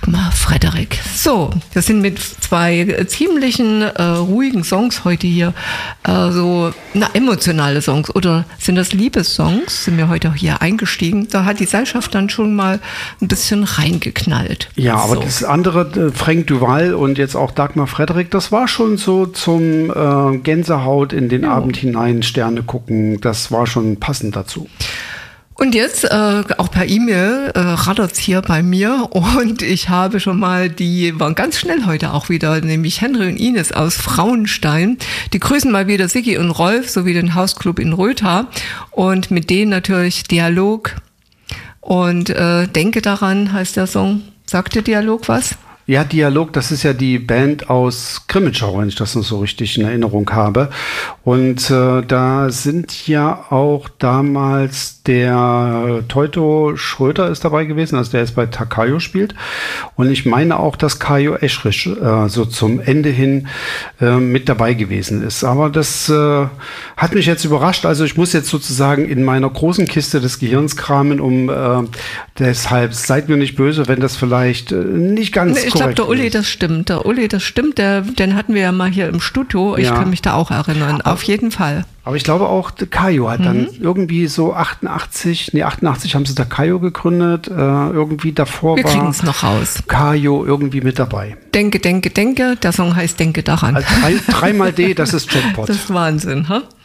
Dagmar Frederik. So, wir sind mit zwei ziemlichen ruhigen Songs heute hier. Emotionale Songs. Oder sind das Liebessongs? Sind wir heute hier eingestiegen. Da hat die Gesellschaft dann schon mal ein bisschen reingeknallt. Ja, aber das andere, Frank Duval und jetzt auch Dagmar Frederik, das war schon so zum Gänsehaut in den Abend hinein, Sterne gucken. Das war schon passend dazu. Und jetzt, auch per E-Mail, raddert's hier bei mir und ich habe schon mal, die waren ganz schnell heute auch wieder, nämlich Henry und Ines aus Frauenstein. Die grüßen mal wieder Siggi und Rolf sowie den Hausclub in Rötha und mit denen natürlich Dialog und Denke daran heißt der Song. Sagt der Dialog was? Ja, Dialog, das ist ja die Band aus Grimmitschau, wenn ich das noch so richtig in Erinnerung habe. Und da sind ja auch damals der Teuto Schröter ist dabei gewesen, also der jetzt bei Takayo spielt. Und ich meine auch, dass Kajo Eschrich so zum Ende hin mit dabei gewesen ist. Aber das hat mich jetzt überrascht. Also ich muss jetzt sozusagen in meiner großen Kiste des Gehirns kramen, deshalb seid mir nicht böse, wenn das vielleicht nicht ganz korrekt ist. Ich glaube, der Uli, das stimmt. Den hatten wir ja mal hier im Studio. Ich kann mich da auch erinnern. Auf jeden Fall. Aber ich glaube auch, der Kajo hat dann irgendwie so 88 haben sie da Kajo gegründet. Irgendwie davor wir kriegen es noch raus. Kajo irgendwie mit dabei. Denke. Der Song heißt Denke daran. Also dreimal D, das ist Jackpot. Das ist Wahnsinn, ha?